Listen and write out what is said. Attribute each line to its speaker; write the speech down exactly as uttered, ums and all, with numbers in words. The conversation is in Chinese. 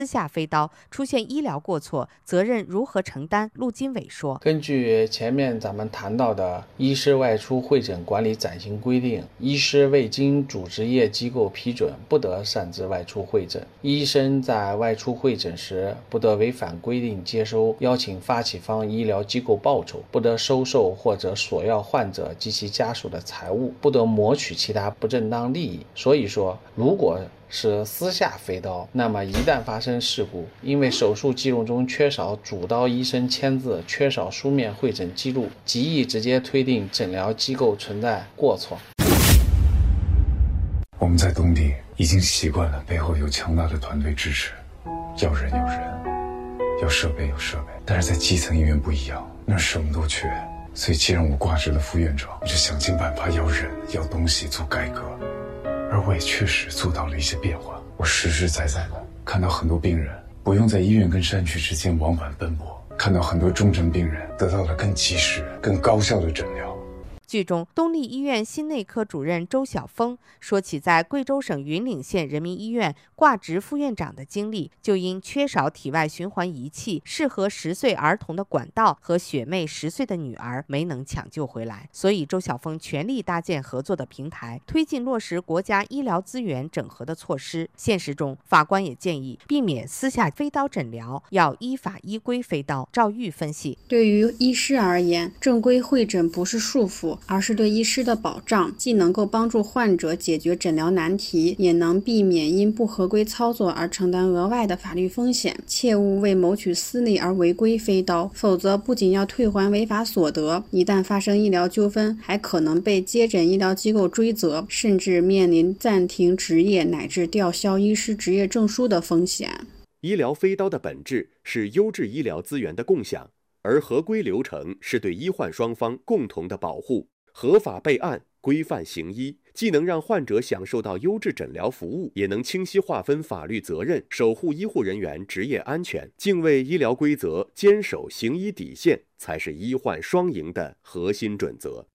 Speaker 1: 私下飞刀，出现医疗过错，责任如何承担？陆金伟说，
Speaker 2: 根据前面咱们谈到的《医师外出会诊管理暂行规定》，医师未经主执业机构批准，不得擅自外出会诊。医生在外出会诊时，不得违反规定接收邀请发起方医疗机构报酬，不得收受或者索要患者及其家属的财物，不得谋取其他不正当利益。所以说，如果是私下飞刀，那么一旦发生事故，因为手术记录中缺少主刀医生签字，缺少书面会诊记录，极易直接推定诊疗机构存在过错。
Speaker 3: 我们在东地已经习惯了背后有强大的团队支持，要人有人，要设备有设备，但是在基层医院不一样，那什么都缺。所以既然我挂职了副院长，我就想尽办法要人要东西做改革，而我也确实做到了一些变化。我实实在在的看到很多病人不用在医院跟山区之间往返奔波，看到很多重症病人得到了更及时更高效的诊疗。
Speaker 1: 剧中，东丽医院心内科主任周晓峰说起在贵州省云岭县人民医院挂职副院长的经历，就因缺少体外循环仪器、适合十岁儿童的管道和学妹十岁的女儿没能抢救回来，所以周晓峰全力搭建合作的平台，推进落实国家医疗资源整合的措施。现实中，法官也建议避免私下飞刀诊疗，要依法依规飞刀。赵玉分析，
Speaker 4: 对于医师而言，正规会诊不是束缚，而是对医师的保障，既能够帮助患者解决诊疗难题，也能避免因不合规操作而承担额外的法律风险。切勿为谋取私利而违规飞刀，否则不仅要退还违法所得，一旦发生医疗纠纷，还可能被接诊医疗机构追责，甚至面临暂停执业乃至吊销医师执业证书的风险。
Speaker 5: 医疗飞刀的本质是优质医疗资源的共享，而合规流程是对医患双方共同的保护。合法备案、规范行医，既能让患者享受到优质诊疗服务，也能清晰划分法律责任，守护医护人员职业安全，敬畏医疗规则，坚守行医底线，才是医患双赢的核心准则。